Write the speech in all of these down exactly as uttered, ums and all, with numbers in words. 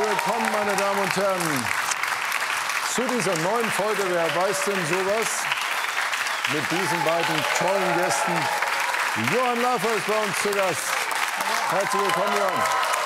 willkommen, meine Damen und Herren, zu dieser neuen Folge Wer weiß denn sowas? Mit diesen beiden tollen Gästen. Johann Lafer ist bei uns zu Gast. Herzlich willkommen, Johann.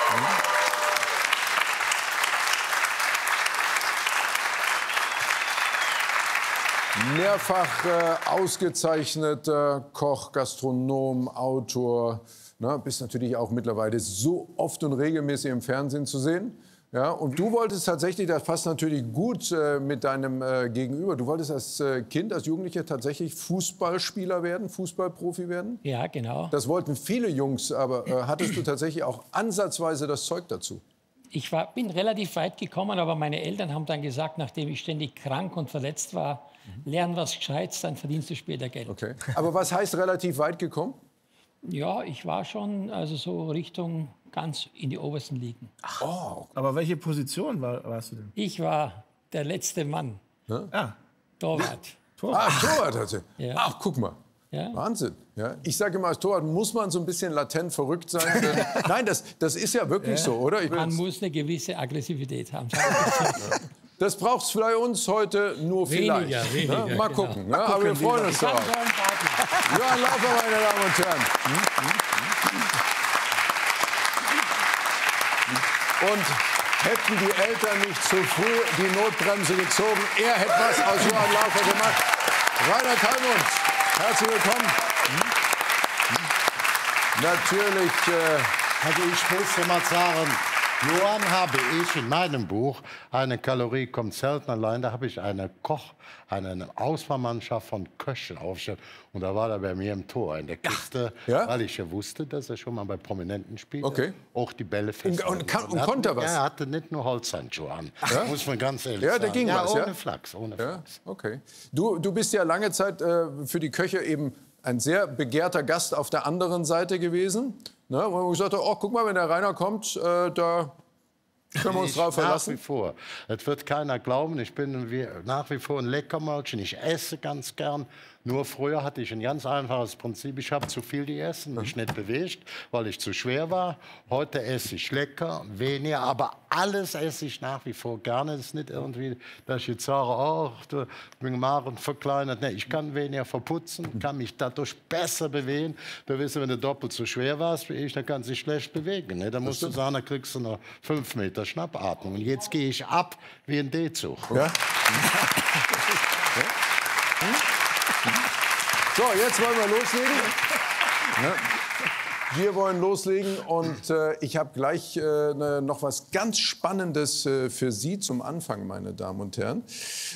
Mehrfach äh, ausgezeichneter Koch, Gastronom, Autor. Na, bist natürlich auch mittlerweile so oft und regelmäßig im Fernsehen zu sehen. Ja, und du wolltest tatsächlich, das passt natürlich gut äh, mit deinem äh, Gegenüber, du wolltest als äh, Kind, als Jugendlicher tatsächlich Fußballspieler werden, Fußballprofi werden? Ja, genau. Das wollten viele Jungs, aber äh, hattest du tatsächlich auch ansatzweise das Zeug dazu? Ich war, bin relativ weit gekommen, aber meine Eltern haben dann gesagt, nachdem ich ständig krank und verletzt war, lern was Gescheites, dann verdienst du später Geld. Okay. Aber was heißt relativ weit gekommen? Ja, ich war schon also so Richtung ganz in die obersten Ligen. Oh. Aber welche Position war, warst du denn? Ich war der letzte Mann. Ah, Torwart. Ah, Torwart hatte. Ja. Ach, guck mal. Ja. Wahnsinn. Ja. Ich sage immer, als Torwart muss man so ein bisschen latent verrückt sein. Denn, nein, das, das ist ja wirklich so, oder? Ich Man bin, muss eine gewisse Aggressivität haben. das braucht es bei uns heute nur Weniger, vielleicht. weniger, Ne? Mal genau. gucken. Ne? Aber wir freuen uns darauf. Johann Lafer, meine Damen und Herren. Und hätten die Eltern nicht zu früh die Notbremse gezogen, er hätte was aus Johann Lafer gemacht. Rainer Kallmund, herzlich willkommen. Natürlich. Äh, Also ich muss mal sagen, Johann habe ich in meinem Buch, eine Kalorie kommt selten allein, da habe ich eine Koch, eine Auswahlmannschaft von Köchen aufgestellt. Und da war er bei mir im Tor in der Kiste, Ja? weil ich ja wusste, dass er schon mal bei Prominenten spielt. Okay. Auch die Bälle Und, fest. und, kann, und konnte er was? Er hatte nicht nur Holzhandschuhe an, Ja? muss man ganz ehrlich Ja, sagen. da ging ja, was, ohne ja? Flachs, ohne Ja, Flachs. okay. Du, du bist ja lange Zeit äh, für die Köche eben ein sehr begehrter Gast auf der anderen Seite gewesen. Ne? Wo man gesagt hat, oh, guck mal, wenn der Rainer kommt, äh, da können wir uns Ich drauf Nach wie verlassen. vor. Das wird keiner glauben. Ich bin wie, nach wie vor ein Leckermäulchen. Ich esse ganz gern. Nur früher hatte ich ein ganz einfaches Prinzip. Ich habe zu viel gegessen, mich nicht bewegt, weil ich zu schwer war. Heute esse ich lecker, weniger. Aber alles esse ich nach wie vor gerne. Es ist nicht irgendwie, dass ich jetzt sage, oh, du bin Magen verkleinert. Nee, ich kann weniger verputzen, kann mich dadurch besser bewegen. Du weißt, wenn du doppelt so schwer warst wie ich, dann kannst du dich schlecht bewegen. Ne? Da musst du sagen, da kriegst du noch fünf Meter Schnappatmung. Und jetzt gehe ich ab wie ein D-Zug. Ja? So, jetzt wollen wir loslegen. Ja. Wir wollen loslegen und äh, ich habe gleich äh, ne, noch was ganz Spannendes äh, für Sie zum Anfang, meine Damen und Herren.